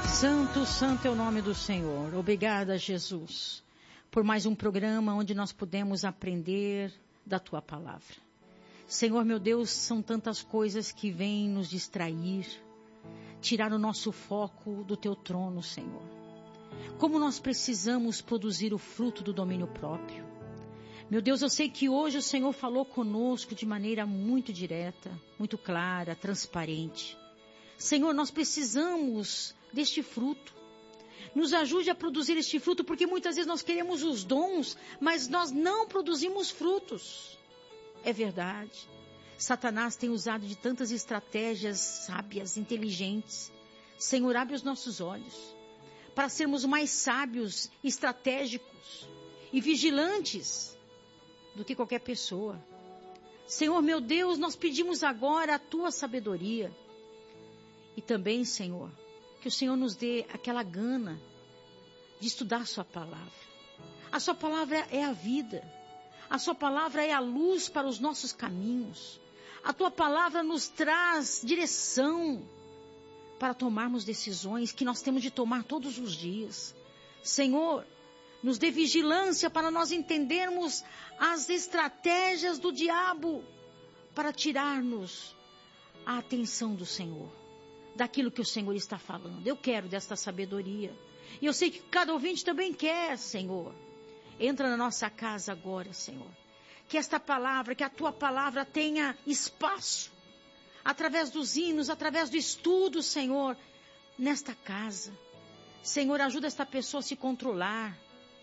Santo, santo é o nome do Senhor. Obrigada, Jesus, por mais um programa onde nós pudemos aprender da Tua palavra. Senhor, meu Deus, são tantas coisas que vêm nos distrair, tirar o nosso foco do Teu trono, Senhor. Como nós precisamos produzir o fruto do domínio próprio. Meu Deus, eu sei que hoje o Senhor falou conosco de maneira muito direta, muito clara, transparente. Senhor, nós precisamos deste fruto. Nos ajude a produzir este fruto, porque muitas vezes nós queremos os dons, mas nós não produzimos frutos. É verdade. Satanás tem usado de tantas estratégias sábias, inteligentes. Senhor, abre os nossos olhos para sermos mais sábios, estratégicos e vigilantes do que qualquer pessoa. Senhor, meu Deus, nós pedimos agora a Tua sabedoria. E também, Senhor, que o Senhor nos dê aquela gana de estudar a Sua palavra. A Sua palavra é a vida. A Sua palavra é a luz para os nossos caminhos. A Tua palavra nos traz direção para tomarmos decisões que nós temos de tomar todos os dias. Senhor, nos dê vigilância para nós entendermos as estratégias do diabo para tirar-nos a atenção do Senhor, daquilo que o Senhor está falando. Eu quero desta sabedoria. E eu sei que cada ouvinte também quer, Senhor. Entra na nossa casa agora, Senhor. Que esta palavra, que a Tua palavra tenha espaço, através dos hinos, através do estudo, Senhor, nesta casa. Senhor, ajuda esta pessoa a se controlar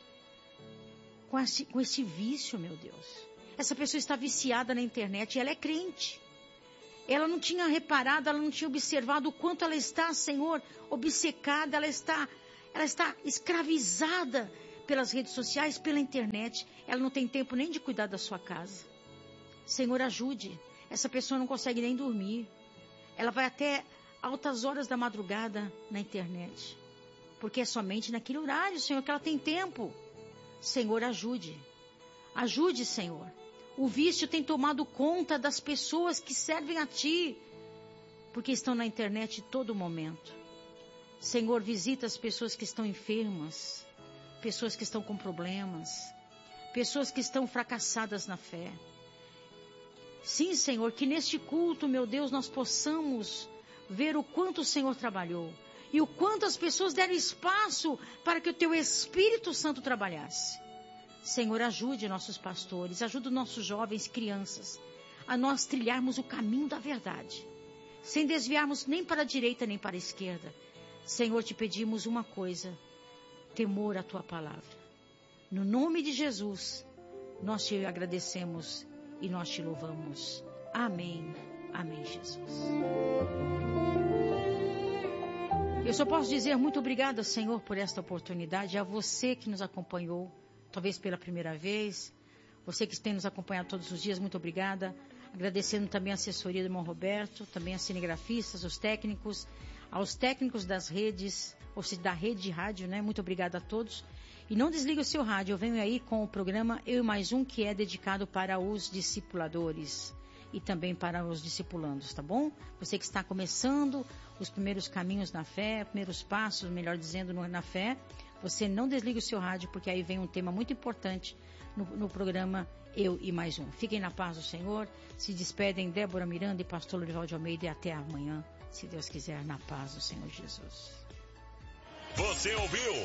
com esse vício, meu Deus. Essa pessoa está viciada na internet e ela é crente. Ela não tinha reparado, ela não tinha observado o quanto ela está, Senhor, obcecada, ela está escravizada pelas redes sociais, pela internet. Ela não tem tempo nem de cuidar da sua casa. Senhor, ajude. Essa pessoa não consegue nem dormir. Ela vai até altas horas da madrugada na internet. Porque é somente naquele horário, Senhor, que ela tem tempo. Senhor, ajude. Ajude, Senhor. O vício tem tomado conta das pessoas que servem a Ti, porque estão na internet todo momento. Senhor, visita as pessoas que estão enfermas, pessoas que estão com problemas, pessoas que estão fracassadas na fé. Sim, Senhor, que neste culto, meu Deus, nós possamos ver o quanto o Senhor trabalhou e o quanto as pessoas deram espaço para que o Teu Espírito Santo trabalhasse. Senhor, ajude nossos pastores, ajude nossos jovens, crianças, a nós trilharmos o caminho da verdade, sem desviarmos nem para a direita nem para a esquerda. Senhor, te pedimos uma coisa, temor à Tua palavra. No nome de Jesus, nós te agradecemos e nós te louvamos. Amém. Amém, Jesus. Eu só posso dizer muito obrigada, Senhor, por esta oportunidade, a você que nos acompanhou, talvez pela primeira vez, você que tem nos acompanhado todos os dias, muito obrigada. Agradecendo também a assessoria do irmão Roberto, também as cinegrafistas, os técnicos, aos técnicos das redes, ou seja, da rede de rádio, né? Muito obrigada a todos. E não desligue o seu rádio, eu venho aí com o programa Eu e Mais Um, que é dedicado para os discipuladores e também para os discipulandos, tá bom? Você que está começando os primeiros caminhos na fé, primeiros passos, melhor dizendo, na fé, você não desligue o seu rádio, porque aí vem um tema muito importante no programa Eu e Mais Um. Fiquem na paz do Senhor, se despedem Débora Miranda e pastor Lorival de Almeida, e até amanhã, se Deus quiser, na paz do Senhor Jesus. Você ouviu